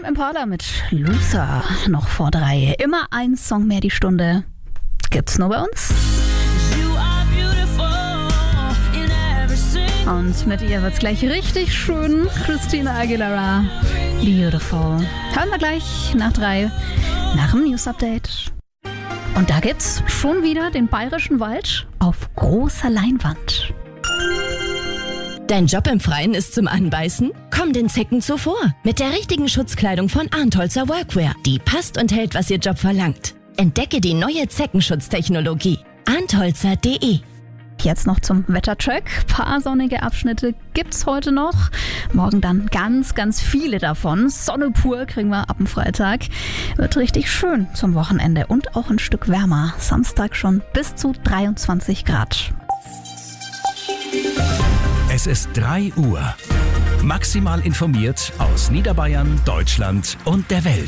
Tame Impala mit Loser noch vor 3. Immer ein Song mehr die Stunde. Gibt's nur bei uns. Und mit ihr wird's gleich richtig schön. Christina Aguilera, Beautiful. Hören wir gleich nach 3, nach dem News-Update. Und da gibt's schon wieder den Bayerischen Wald auf großer Leinwand. Dein Job im Freien ist zum Anbeißen? Komm den Zecken zuvor. Mit der richtigen Schutzkleidung von Arntholzer Workwear. Die passt und hält, was Ihr Job verlangt. Entdecke die neue Zeckenschutztechnologie. Arntholzer.de. Jetzt noch zum Wettercheck. Paar sonnige Abschnitte gibt's heute noch. Morgen dann ganz, ganz viele davon. Sonne pur kriegen wir ab dem Freitag. Wird richtig schön zum Wochenende und auch ein Stück wärmer. Samstag schon bis zu 23 Grad. Es ist 3 Uhr. Maximal informiert aus Niederbayern, Deutschland und der Welt.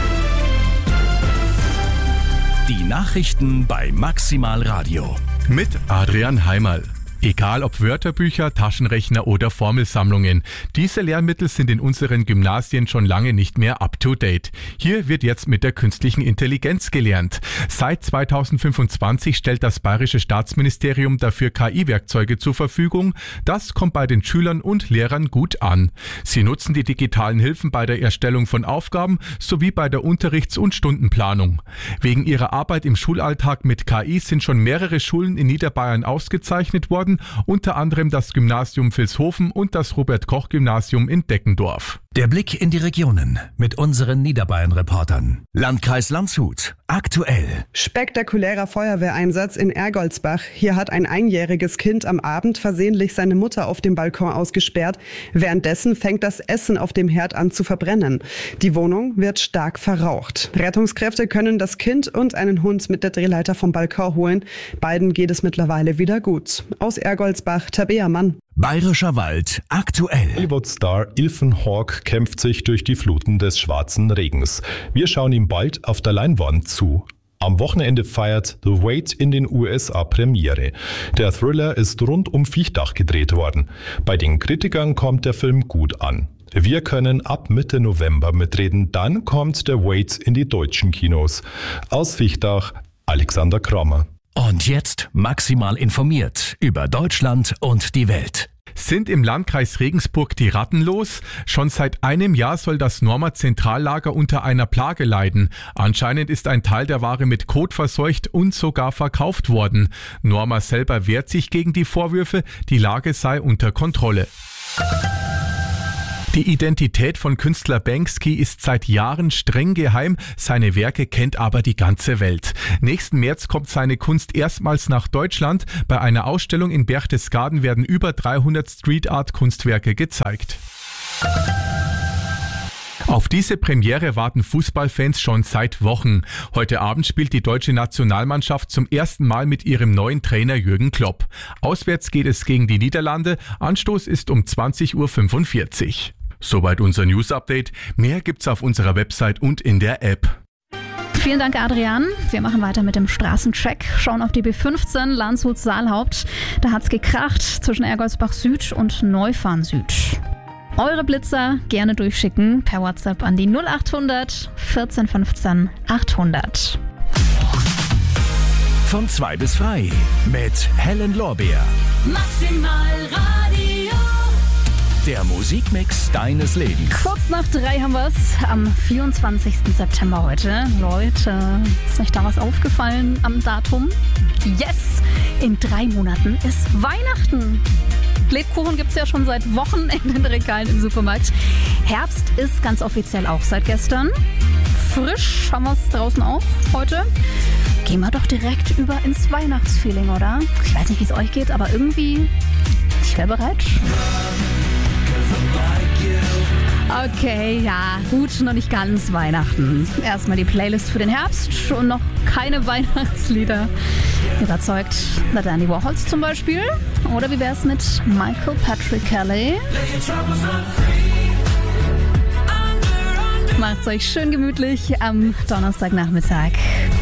Die Nachrichten bei Maximal Radio. Mit Adrian Heimerl. Egal ob Wörterbücher, Taschenrechner oder Formelsammlungen, diese Lehrmittel sind in unseren Gymnasien schon lange nicht mehr up-to-date. Hier wird jetzt mit der künstlichen Intelligenz gelernt. Seit 2025 stellt das Bayerische Staatsministerium dafür KI-Werkzeuge zur Verfügung. Das kommt bei den Schülern und Lehrern gut an. Sie nutzen die digitalen Hilfen bei der Erstellung von Aufgaben sowie bei der Unterrichts- und Stundenplanung. Wegen ihrer Arbeit im Schulalltag mit KI sind schon mehrere Schulen in Niederbayern ausgezeichnet worden, unter anderem das Gymnasium Vilshofen und das Robert-Koch-Gymnasium in Deckendorf. Der Blick in die Regionen mit unseren Niederbayern-Reportern. Landkreis Landshut. Aktuell. Spektakulärer Feuerwehreinsatz in Ergoldsbach. Hier hat ein einjähriges Kind am Abend versehentlich seine Mutter auf dem Balkon ausgesperrt. Währenddessen fängt das Essen auf dem Herd an zu verbrennen. Die Wohnung wird stark verraucht. Rettungskräfte können das Kind und einen Hund mit der Drehleiter vom Balkon holen. Beiden geht es mittlerweile wieder gut. Aus Ergoldsbach, Tabea Mann. Bayerischer Wald aktuell. Hollywood-Star Ethan Hawke kämpft sich durch die Fluten des schwarzen Regens. Wir schauen ihm bald auf der Leinwand zu. Am Wochenende feiert The Wait in den USA Premiere. Der Thriller ist rund um Viechtach gedreht worden. Bei den Kritikern kommt der Film gut an. Wir können ab Mitte November mitreden, dann kommt der Wait in die deutschen Kinos. Aus Viechtach, Alexander Kramer. Und jetzt maximal informiert über Deutschland und die Welt. Sind im Landkreis Regensburg die Ratten los? Schon seit einem Jahr soll das Norma Zentrallager unter einer Plage leiden. Anscheinend ist ein Teil der Ware mit Kot verseucht und sogar verkauft worden. Norma selber wehrt sich gegen die Vorwürfe, die Lage sei unter Kontrolle. Die Identität von Künstler Banksy ist seit Jahren streng geheim, seine Werke kennt aber die ganze Welt. Nächsten März kommt seine Kunst erstmals nach Deutschland. Bei einer Ausstellung in Berchtesgaden werden über 300 Street-Art-Kunstwerke gezeigt. Auf diese Premiere warten Fußballfans schon seit Wochen. Heute Abend spielt die deutsche Nationalmannschaft zum ersten Mal mit ihrem neuen Trainer Jürgen Klopp. Auswärts geht es gegen die Niederlande. Anstoß ist um 20.45 Uhr. Soweit unser News-Update. Mehr gibt's auf unserer Website und in der App. Vielen Dank, Adrian. Wir machen weiter mit dem Straßencheck. Schauen auf die B15 Landshut-Saalhaupt. Da hat's gekracht zwischen Ergoldsbach Süd und Neufahren Süd. Eure Blitzer gerne durchschicken per WhatsApp an die 0800 14 15 800. Von 2 bis frei mit Helen Lorbeer. Maximal Radio. Der Musikmix deines Lebens. Kurz nach 3 haben wir es am 24. September heute. Leute, ist euch da was aufgefallen am Datum? Yes! In 3 Monaten ist Weihnachten. Lebkuchen gibt es ja schon seit Wochen in den Regalen im Supermarkt. Herbst ist ganz offiziell auch seit gestern. Frisch haben wir es draußen auch heute. Gehen wir doch direkt über ins Weihnachtsfeeling, oder? Ich weiß nicht, wie es euch geht, aber irgendwie, ich wäre bereit. Okay, ja, gut, noch nicht ganz Weihnachten. Erstmal die Playlist für den Herbst und noch keine Weihnachtslieder. Überzeugt The Dandy Warhols zum Beispiel? Oder wie wär's mit Michael Patrick Kelly? Macht's euch schön gemütlich am Donnerstagnachmittag.